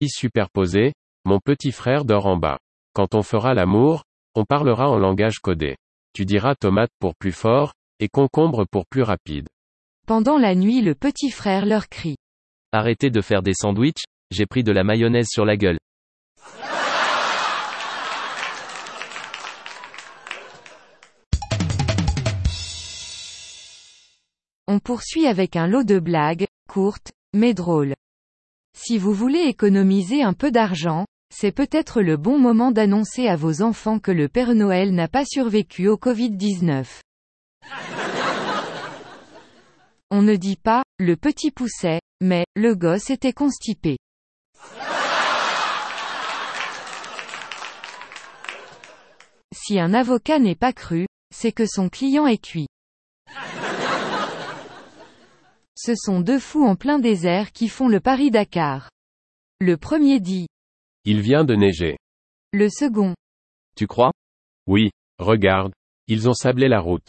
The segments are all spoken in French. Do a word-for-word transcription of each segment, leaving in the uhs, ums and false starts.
Superposé, mon petit frère dort en bas. Quand on fera l'amour, on parlera en langage codé. Tu diras tomate pour plus fort, et concombre pour plus rapide. Pendant la nuit, le petit frère leur crie. Arrêtez de faire des sandwichs, j'ai pris de la mayonnaise sur la gueule. On poursuit avec un lot de blagues, courtes, mais drôles. Si vous voulez économiser un peu d'argent, c'est peut-être le bon moment d'annoncer à vos enfants que le Père Noël n'a pas survécu au covid dix-neuf. On ne dit pas, le petit poussait, mais, le gosse était constipé. Si un avocat n'est pas cru, c'est que son client est cuit. Ce sont deux fous en plein désert qui font le Paris-Dakar. Le premier dit. Il vient de neiger. Le second. Tu crois? Oui, regarde. Ils ont sablé la route.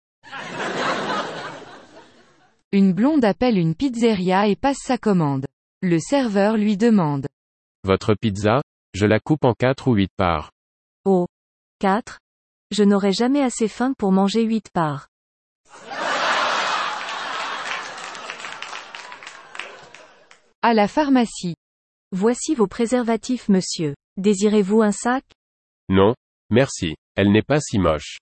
Une blonde appelle une pizzeria et passe sa commande. Le serveur lui demande. Votre pizza? Je la coupe en quatre ou huit parts. Oh. Quatre? Je n'aurai jamais assez faim pour manger huit parts. À la pharmacie. Voici vos préservatifs, monsieur. Désirez-vous un sac? Non, merci. Elle n'est pas si moche.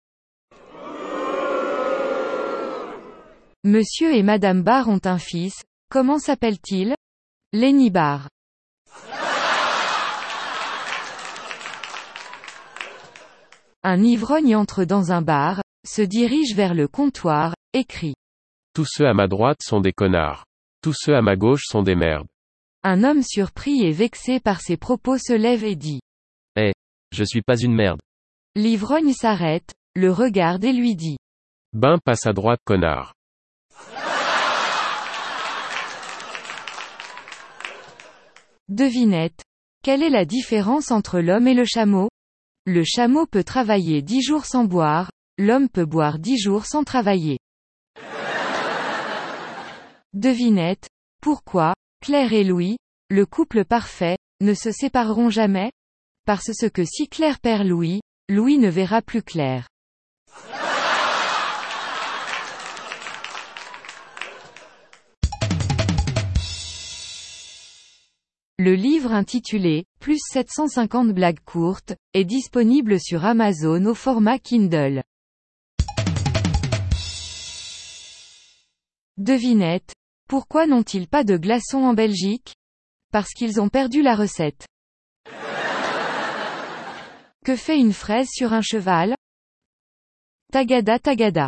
Monsieur et Madame Barr ont un fils. Comment s'appelle-t-il? Lenny Barr. Un ivrogne entre dans un bar, se dirige vers le comptoir, et crie. Tous ceux à ma droite sont des connards. Tous ceux à ma gauche sont des merdes. Un homme surpris et vexé par ses propos se lève et dit. Eh, hey, je suis pas une merde. L'ivrogne s'arrête, le regarde et lui dit. Ben passe à droite, connard. Devinette. Quelle est la différence entre l'homme et le chameau? Le chameau peut travailler dix jours sans boire, l'homme peut boire dix jours sans travailler. Devinette. Pourquoi, Claire et Louis, le couple parfait, ne se sépareront jamais? Parce que si Claire perd Louis, Louis ne verra plus Claire. Le livre intitulé « Plus sept cent cinquante blagues courtes » est disponible sur Amazon au format Kindle. Devinette. Pourquoi n'ont-ils pas de glaçons en Belgique? Parce qu'ils ont perdu la recette. Que fait une fraise sur un cheval? Tagada tagada.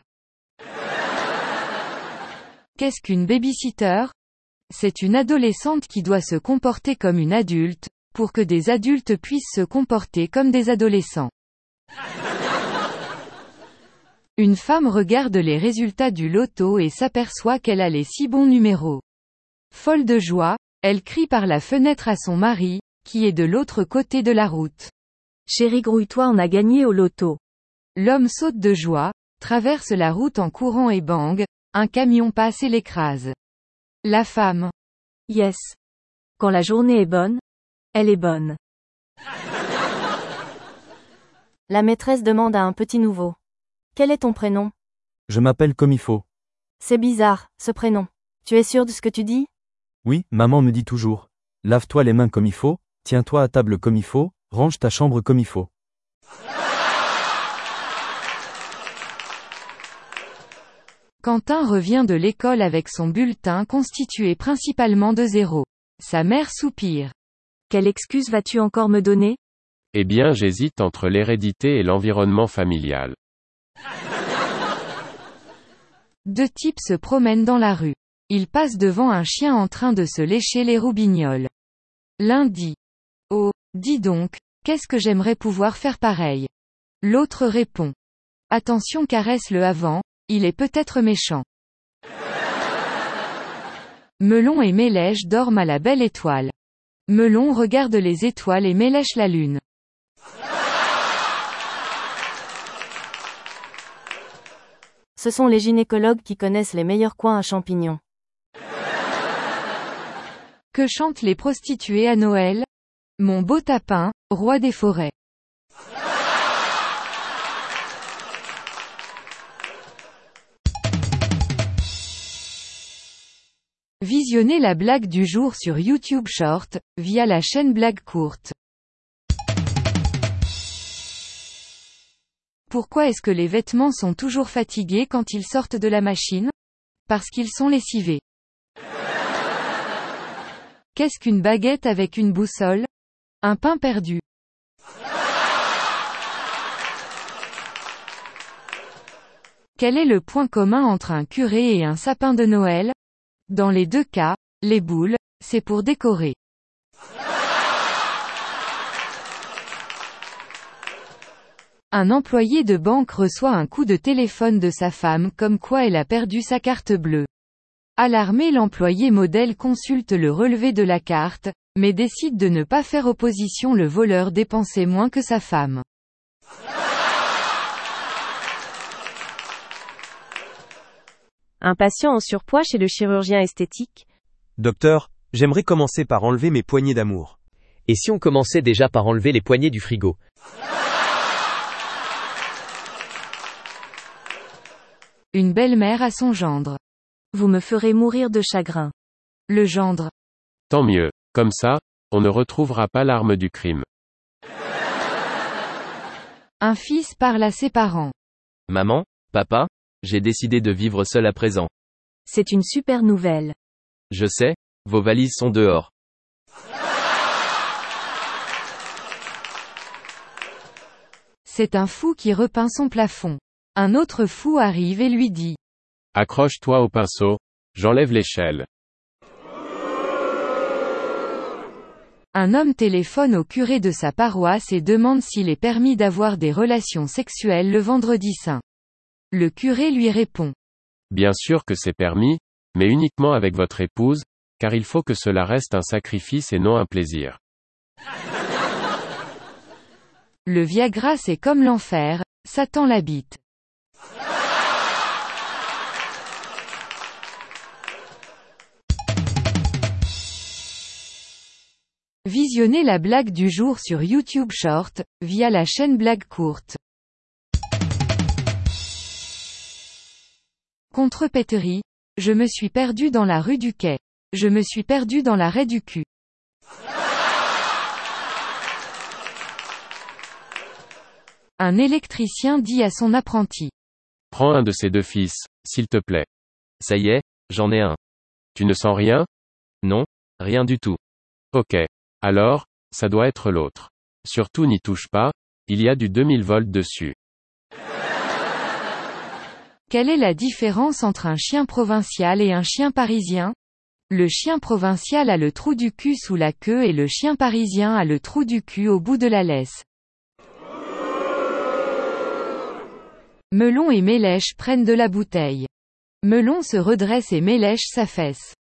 Qu'est-ce qu'une babysitter? C'est une adolescente qui doit se comporter comme une adulte, pour que des adultes puissent se comporter comme des adolescents. Une femme regarde les résultats du loto et s'aperçoit qu'elle a les six bons numéros. Folle de joie, elle crie par la fenêtre à son mari, qui est de l'autre côté de la route. Chérie, grouille-toi, on a gagné au loto. L'homme saute de joie, traverse la route en courant et bang, un camion passe et l'écrase. La femme. Yes. Quand la journée est bonne, elle est bonne. La maîtresse demande à un petit nouveau. Quel est ton prénom? Je m'appelle comme il faut. C'est bizarre, ce prénom. Tu es sûr de ce que tu dis? Oui, maman me dit toujours. Lave-toi les mains comme il faut, tiens-toi à table comme il faut, range ta chambre comme il faut. Quentin revient de l'école avec son bulletin constitué principalement de zéros. Sa mère soupire. Quelle excuse vas-tu encore me donner? Eh bien, j'hésite entre l'hérédité et l'environnement familial. Deux types se promènent dans la rue. Ils passent devant un chien en train de se lécher les roubignoles. L'un dit. Oh, dis donc, qu'est-ce que j'aimerais pouvoir faire pareil. L'autre répond. Attention, caresse-le avant, il est peut-être méchant. Melon et Mélèche dorment à la belle étoile. Melon regarde les étoiles et Mélèche la lune. Ce sont les gynécologues qui connaissent les meilleurs coins à champignons. Que chantent les prostituées à Noël? Mon beau tapin, roi des forêts. Visionnez la blague du jour sur YouTube Short, via la chaîne Blague Courte. Pourquoi est-ce que les vêtements sont toujours fatigués quand ils sortent de la machine? Parce qu'ils sont lessivés. Qu'est-ce qu'une baguette avec une boussole? Un pain perdu. Quel est le point commun entre un curé et un sapin de Noël? Dans les deux cas, les boules, c'est pour décorer. Un employé de banque reçoit un coup de téléphone de sa femme comme quoi elle a perdu sa carte bleue. Alarmé, l'employé modèle consulte le relevé de la carte, mais décide de ne pas faire opposition. Le voleur dépensait moins que sa femme. Un patient en surpoids chez le chirurgien esthétique. Docteur, j'aimerais commencer par enlever mes poignées d'amour. Et si on commençait déjà par enlever les poignées du frigo? Une belle-mère à son gendre. Vous me ferez mourir de chagrin. Le gendre. Tant mieux. Comme ça, on ne retrouvera pas l'arme du crime. Un fils parle à ses parents. Maman, papa, j'ai décidé de vivre seul à présent. C'est une super nouvelle. Je sais, vos valises sont dehors. C'est un fou qui repeint son plafond. Un autre fou arrive et lui dit. Accroche-toi au pinceau, j'enlève l'échelle. Un homme téléphone au curé de sa paroisse et demande s'il est permis d'avoir des relations sexuelles le vendredi saint. Le curé lui répond. Bien sûr que c'est permis, mais uniquement avec votre épouse, car il faut que cela reste un sacrifice et non un plaisir. Le Viagra c'est comme l'enfer, Satan l'habite. Visionnez la blague du jour sur YouTube Short, via la chaîne Blague Courte. Contrepéterie. Je me suis perdu dans la rue du Quai. Je me suis perdu dans l'arrêt du cul. Un électricien dit à son apprenti. Prends un de ces deux fils, s'il te plaît. Ça y est, j'en ai un. Tu ne sens rien? Non, rien du tout. Ok. Alors, ça doit être l'autre. Surtout n'y touche pas, il y a du deux mille volts dessus. Quelle est la différence entre un chien provincial et un chien parisien? Le chien provincial a le trou du cul sous la queue et le chien parisien a le trou du cul au bout de la laisse. Melon et Mélèche prennent de la bouteille. Melon se redresse et Mélèche s'affaisse.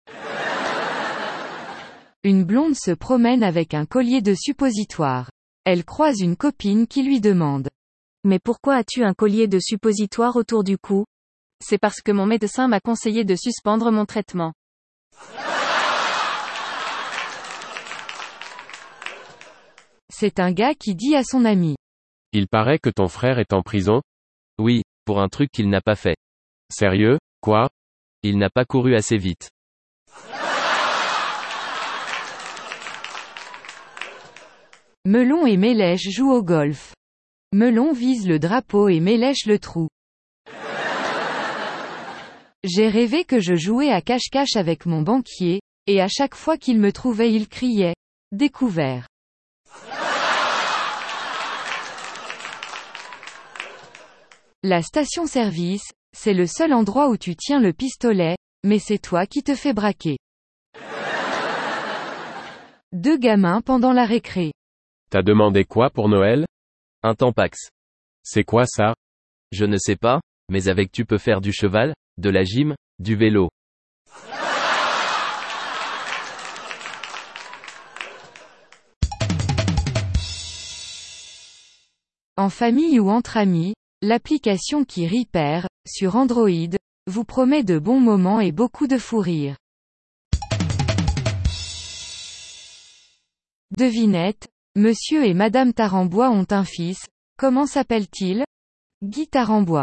Une blonde se promène avec un collier de suppositoire. Elle croise une copine qui lui demande. Mais pourquoi as-tu un collier de suppositoire autour du cou? C'est parce que mon médecin m'a conseillé de suspendre mon traitement. C'est un gars qui dit à son ami. Il paraît que ton frère est en prison? Oui, pour un truc qu'il n'a pas fait. Sérieux, quoi? Il n'a pas couru assez vite. Melon et Mélèche jouent au golf. Melon vise le drapeau et Mélèche le trou. J'ai rêvé que je jouais à cache-cache avec mon banquier, et à chaque fois qu'il me trouvait il criait « Découvert ». La station-service, c'est le seul endroit où tu tiens le pistolet, mais c'est toi qui te fais braquer. Deux gamins pendant la récré. T'as demandé quoi pour Noël? Un Tampax. C'est quoi ça? Je ne sais pas, mais avec tu peux faire du cheval, de la gym, du vélo. En famille ou entre amis, l'application qui rit perd, sur Android, vous promet de bons moments et beaucoup de fou rire. Devinette, Monsieur et Madame Tarambois ont un fils, comment s'appelle-t-il? Guy Tarambois.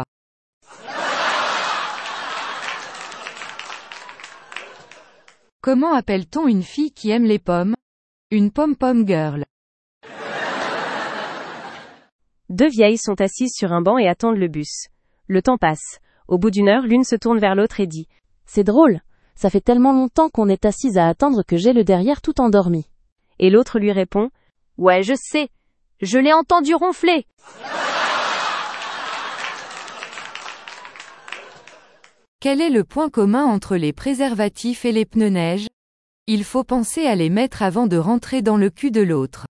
Comment appelle-t-on une fille qui aime les pommes? Une pom-pom girl. Deux vieilles sont assises sur un banc et attendent le bus. Le temps passe. Au bout d'une heure, l'une se tourne vers l'autre et dit « C'est drôle, ça fait tellement longtemps qu'on est assise à attendre que j'ai le derrière tout endormi. » Et l'autre lui répond « Ouais, je sais, je l'ai entendu ronfler. » Quel est le point commun entre les préservatifs et les pneus neige? Il faut penser à les mettre avant de rentrer dans le cul de l'autre.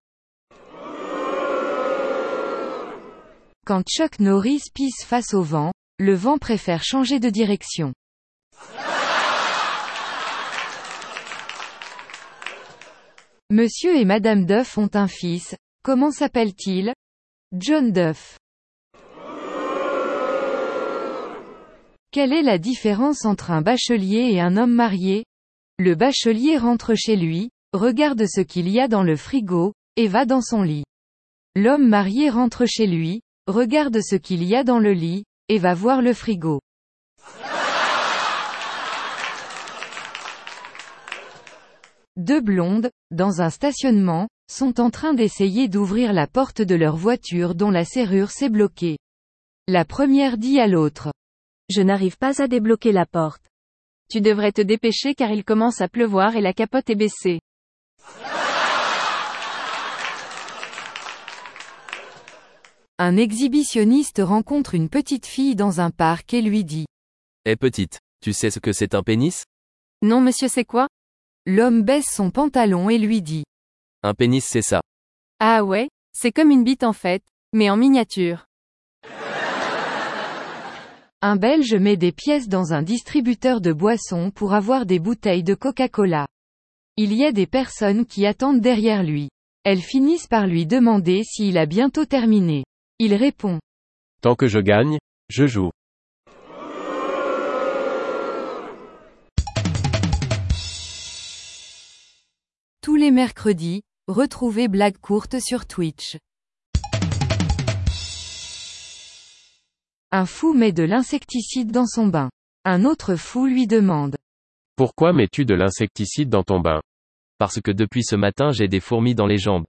Quand Chuck Norris pisse face au vent, le vent préfère changer de direction. Monsieur et Madame Duff ont un fils, comment s'appelle-t-il? John Duff. Quelle est la différence entre un bachelier et un homme marié? Le bachelier rentre chez lui, regarde ce qu'il y a dans le frigo, et va dans son lit. L'homme marié rentre chez lui, regarde ce qu'il y a dans le lit, et va voir le frigo. Deux blondes, dans un stationnement, sont en train d'essayer d'ouvrir la porte de leur voiture dont la serrure s'est bloquée. La première dit à l'autre: Je n'arrive pas à débloquer la porte. Tu devrais te dépêcher car il commence à pleuvoir et la capote est baissée. Un exhibitionniste rencontre une petite fille dans un parc et lui dit: Eh petite, tu sais ce que c'est un pénis? Non monsieur, c'est quoi? L'homme baisse son pantalon et lui dit: Un pénis c'est ça. Ah ouais, c'est comme une bite en fait, mais en miniature. Un Belge met des pièces dans un distributeur de boissons pour avoir des bouteilles de Coca-Cola. Il y a des personnes qui attendent derrière lui. Elles finissent par lui demander s'il a bientôt terminé. Il répond: Tant que je gagne, je joue. Tous les mercredis, retrouvez Blague courte sur Twitch. Un fou met de l'insecticide dans son bain. Un autre fou lui demande: Pourquoi mets-tu de l'insecticide dans ton bain? Parce que depuis ce matin j'ai des fourmis dans les jambes.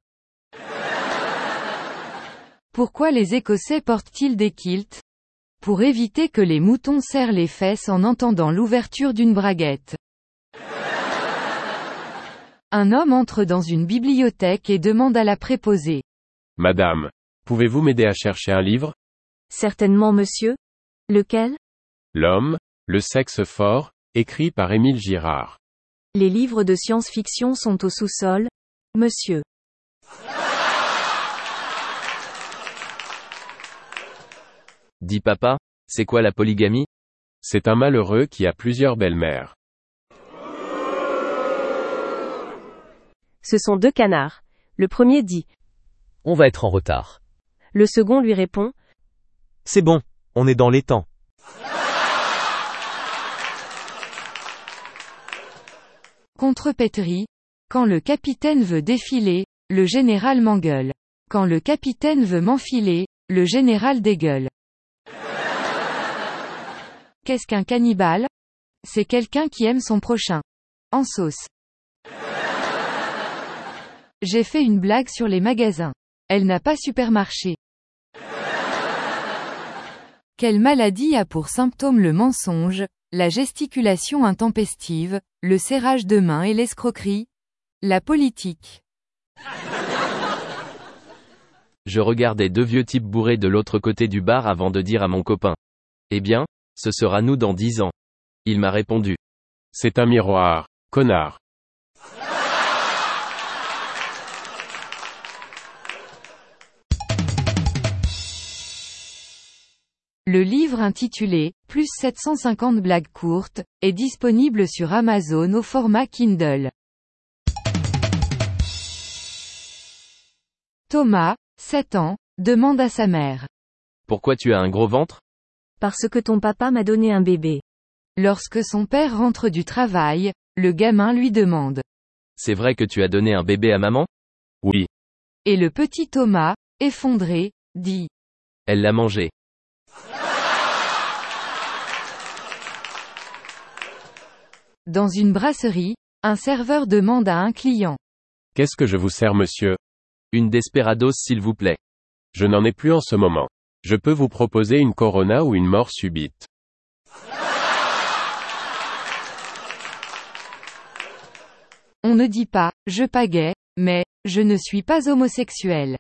Pourquoi les Écossais portent-ils des kilts? Pour éviter que les moutons serrent les fesses en entendant l'ouverture d'une braguette. Un homme entre dans une bibliothèque et demande à la préposée: Madame, pouvez-vous m'aider à chercher un livre? Certainement monsieur. Lequel? L'homme, le sexe fort, écrit par Émile Girard. Les livres de science-fiction sont au sous-sol, monsieur. Dis papa, c'est quoi la polygamie? C'est un malheureux qui a plusieurs belles-mères. Ce sont deux canards. Le premier dit « On va être en retard. » Le second lui répond « C'est bon, on est dans les temps. » Contrepétrie. Quand le capitaine veut défiler, le général m'engueule. Quand le capitaine veut m'enfiler, le général dégueule. Qu'est-ce qu'un cannibale? C'est quelqu'un qui aime son prochain. En sauce. J'ai fait une blague sur les magasins. Elle n'a pas super marché. Quelle maladie a pour symptôme le mensonge, la gesticulation intempestive, le serrage de main et l'escroquerie? La politique. Je regardais deux vieux types bourrés de l'autre côté du bar avant de dire à mon copain: Eh bien, ce sera nous dans dix ans. Il m'a répondu: C'est un miroir, connard. Le livre intitulé « Plus sept cent cinquante blagues courtes » est disponible sur Amazon au format Kindle. Thomas, sept ans, demande à sa mère: Pourquoi tu as un gros ventre? Parce que ton papa m'a donné un bébé. Lorsque son père rentre du travail, le gamin lui demande: C'est vrai que tu as donné un bébé à maman? Oui. Et le petit Thomas, effondré, dit. Elle l'a mangé. Dans une brasserie, un serveur demande à un client. Qu'est-ce que je vous sers, monsieur? Une Desperados s'il vous plaît. Je n'en ai plus en ce moment. Je peux vous proposer une Corona ou une mort subite. On ne dit pas, je pagaie, mais, je ne suis pas homosexuel.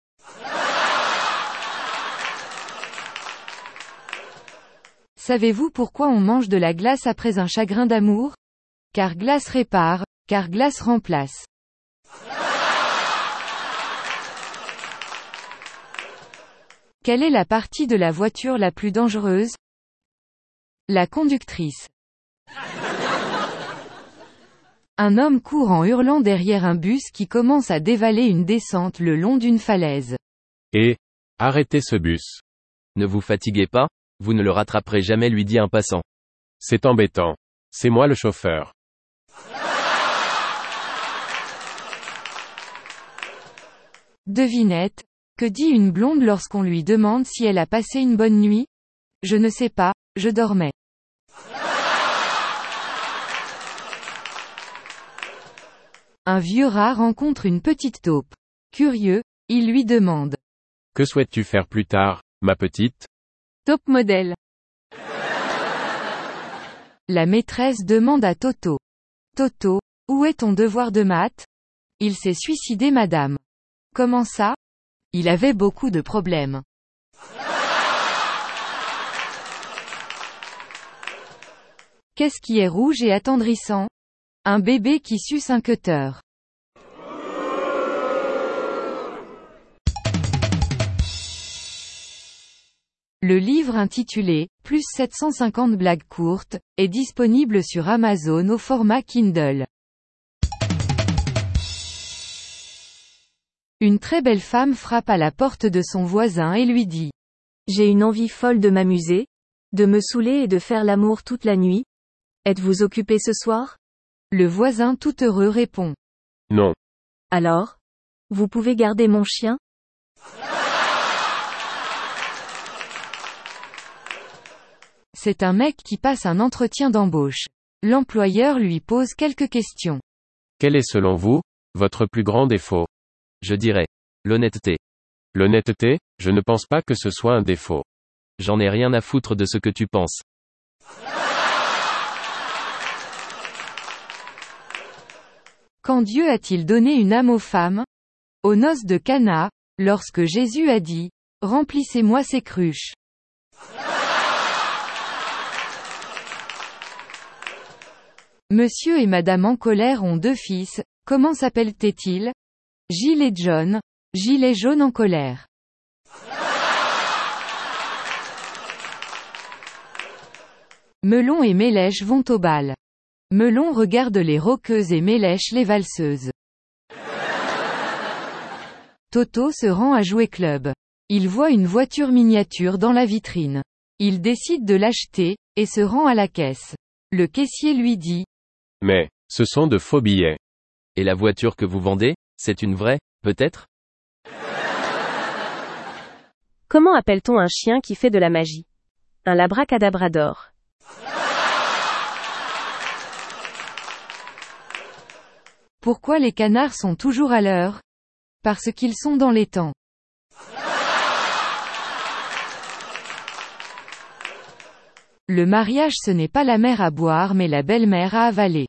Savez-vous pourquoi on mange de la glace après un chagrin d'amour? Car glace répare, car glace remplace. Quelle est la partie de la voiture la plus dangereuse? La conductrice. Un homme court en hurlant derrière un bus qui commence à dévaler une descente le long d'une falaise. Et, arrêtez ce bus. Ne vous fatiguez pas, vous ne le rattraperez jamais, lui dit un passant. C'est embêtant. C'est moi le chauffeur. Devinette, que dit une blonde lorsqu'on lui demande si elle a passé une bonne nuit? Je ne sais pas, je dormais. Un vieux rat rencontre une petite taupe. Curieux, il lui demande. Que souhaites-tu faire plus tard, ma petite? Top modèle. La maîtresse demande à Toto. Toto, où est ton devoir de maths? Il s'est suicidé, madame. Comment ça? Il avait beaucoup de problèmes. Qu'est-ce qui est rouge et attendrissant? Un bébé qui suce un cutter. Le livre intitulé « Plus sept cent cinquante blagues courtes » est disponible sur Amazon au format Kindle. Une très belle femme frappe à la porte de son voisin et lui dit « J'ai une envie folle de m'amuser, de me saouler et de faire l'amour toute la nuit. Êtes-vous occupé ce soir ?» Le voisin tout heureux répond « Non. » Alors? Vous pouvez garder mon chien? C'est un mec qui passe un entretien d'embauche. L'employeur lui pose quelques questions. Quel est selon vous, votre plus grand défaut? Je dirais. L'honnêteté. L'honnêteté, je ne pense pas que ce soit un défaut. J'en ai rien à foutre de ce que tu penses. Quand Dieu a-t-il donné une âme aux femmes? Aux noces de Cana, lorsque Jésus a dit, « Remplissez-moi ces cruches. » Monsieur et Madame en colère ont deux fils, comment s'appellent-ils? Gilles et John. Gilles est jaune en colère. Melon et Mélèche vont au bal. Melon regarde les rockeuses et Mélèche les valseuses. Toto se rend à Jouet Club. Il voit une voiture miniature dans la vitrine. Il décide de l'acheter, et se rend à la caisse. Le caissier lui dit. Mais, ce sont de faux billets. Et la voiture que vous vendez, c'est une vraie, peut-être? Comment appelle-t-on un chien qui fait de la magie? Un labracadabrador. Pourquoi les canards sont toujours à l'heure? Parce qu'ils sont dans les temps. Le mariage, ce n'est pas la mère à boire mais la belle-mère à avaler.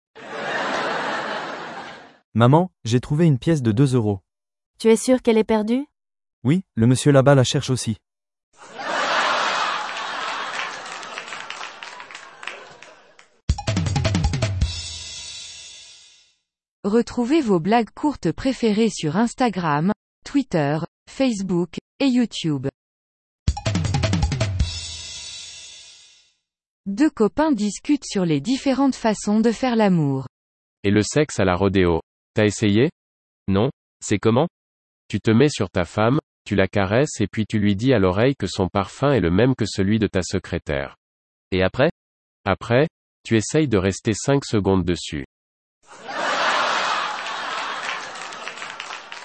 Maman, j'ai trouvé une pièce de deux euros. Tu es sûr qu'elle est perdue? Oui, le monsieur là-bas la cherche aussi. Retrouvez vos blagues courtes préférées sur Instagram, Twitter, Facebook, et YouTube. Deux copains discutent sur les différentes façons de faire l'amour. Et le sexe à la rodéo. T'as essayé? Non, c'est comment? Tu te mets sur ta femme, tu la caresses et puis tu lui dis à l'oreille que son parfum est le même que celui de ta secrétaire. Et après? Après, tu essayes de rester cinq secondes dessus.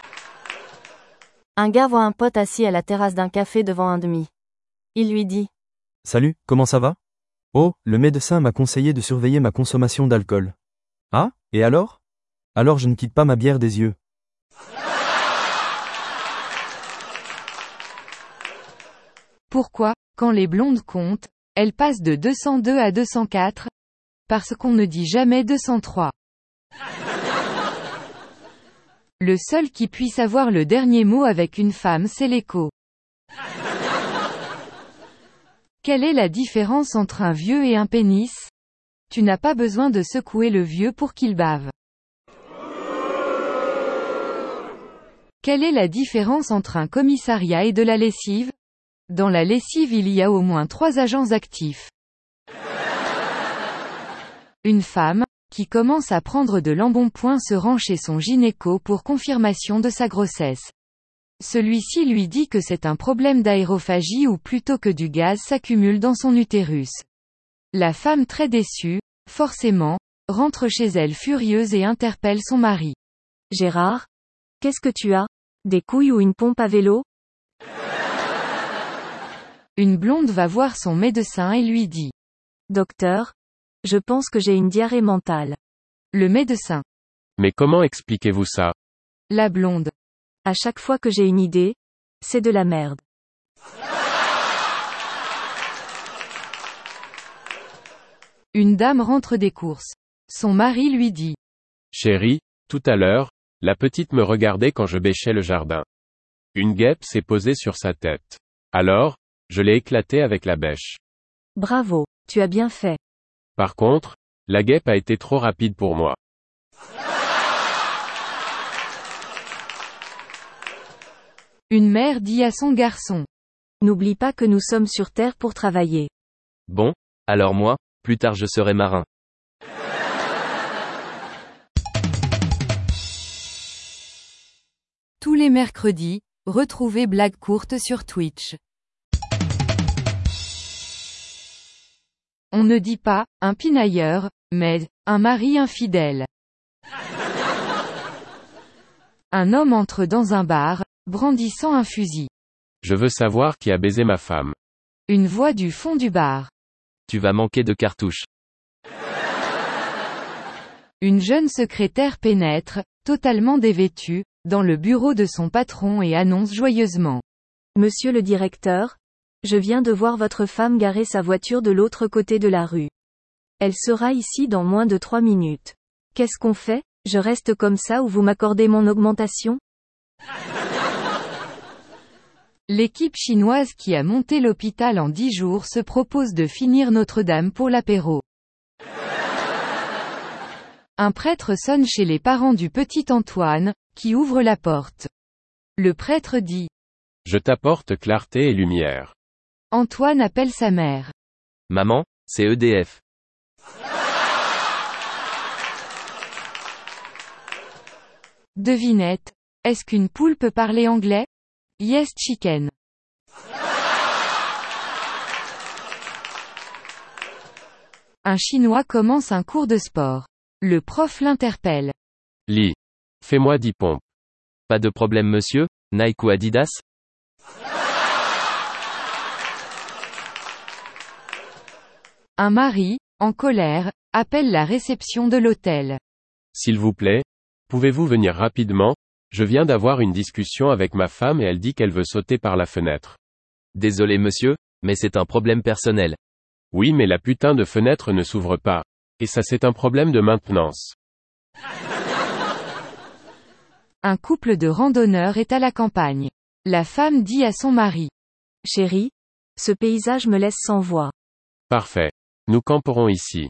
Un gars voit un pote assis à la terrasse d'un café devant un demi. Il lui dit. Salut, comment ça va? Oh, le médecin m'a conseillé de surveiller ma consommation d'alcool. Ah, et alors? Alors je ne quitte pas ma bière des yeux. Pourquoi, quand les blondes comptent, elles passent de deux cent deux à deux cent quatre? Parce qu'on ne dit jamais deux cent trois. Le seul qui puisse avoir le dernier mot avec une femme, c'est l'écho. Quelle est la différence entre un vieux et un pénis? Tu n'as pas besoin de secouer le vieux pour qu'il bave. Quelle est la différence entre un commissariat et de la lessive? Dans la lessive il y a au moins trois agents actifs. Une femme, qui commence à prendre de l'embonpoint se rend chez son gynéco pour confirmation de sa grossesse. Celui-ci lui dit que c'est un problème d'aérophagie ou plutôt que du gaz s'accumule dans son utérus. La femme très déçue, forcément, rentre chez elle furieuse et interpelle son mari. Gérard? Qu'est-ce que tu as? Des couilles ou une pompe à vélo? Une blonde va voir son médecin et lui dit. Docteur? Je pense que j'ai une diarrhée mentale. Le médecin. Mais comment expliquez-vous ça? La blonde. À chaque fois que j'ai une idée, c'est de la merde. Une dame rentre des courses. Son mari lui dit. Chérie, tout à l'heure, la petite me regardait quand je bêchais le jardin. Une guêpe s'est posée sur sa tête. Alors, je l'ai éclatée avec la bêche. Bravo, tu as bien fait. Par contre, la guêpe a été trop rapide pour moi. Une mère dit à son garçon. N'oublie pas que nous sommes sur Terre pour travailler. Bon, alors moi, plus tard je serai marin. Tous les mercredis, retrouvez Blague courte sur Twitch. On ne dit pas, un pinailleur, mais, un mari infidèle. Un homme entre dans un bar, brandissant un fusil. Je veux savoir qui a baisé ma femme. Une voix du fond du bar. Tu vas manquer de cartouches. Une jeune secrétaire pénètre, totalement dévêtue, dans le bureau de son patron et annonce joyeusement. Monsieur le directeur, je viens de voir votre femme garer sa voiture de l'autre côté de la rue. Elle sera ici dans moins de trois minutes. Qu'est-ce qu'on fait? Je reste comme ça ou vous m'accordez mon augmentation? L'équipe chinoise qui a monté l'hôpital en dix jours se propose de finir Notre-Dame pour l'apéro. Un prêtre sonne chez les parents du petit Antoine, qui ouvre la porte. Le prêtre dit. Je t'apporte clarté et lumière. Antoine appelle sa mère. Maman, c'est E D F. Devinette. Est-ce qu'une poule peut parler anglais? Yes chicken. Un Chinois commence un cours de sport. Le prof l'interpelle. Lee. Fais-moi dix pompes. Pas de problème monsieur, Nike ou Adidas? Un mari, en colère, appelle la réception de l'hôtel. S'il vous plaît, pouvez-vous venir rapidement? Je viens d'avoir une discussion avec ma femme et elle dit qu'elle veut sauter par la fenêtre. Désolé monsieur, mais c'est un problème personnel. Oui mais la putain de fenêtre ne s'ouvre pas. Et ça c'est un problème de maintenance. Un couple de randonneurs est à la campagne. La femme dit à son mari. Chérie, ce paysage me laisse sans voix. Parfait. Nous camperons ici.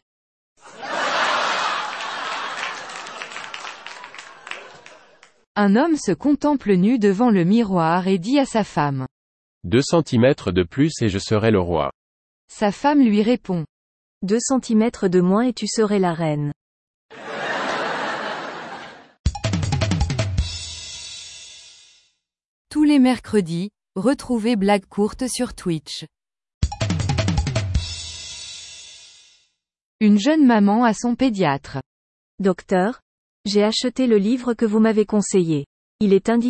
Un homme se contemple nu devant le miroir et dit à sa femme. Deux centimètres de plus et je serai le roi. Sa femme lui répond. Deux centimètres de moins et tu serais la reine. Tous les mercredis, retrouvez Blague courte sur Twitch. Une jeune maman à son pédiatre. Docteur, j'ai acheté le livre que vous m'avez conseillé. Il est indiqué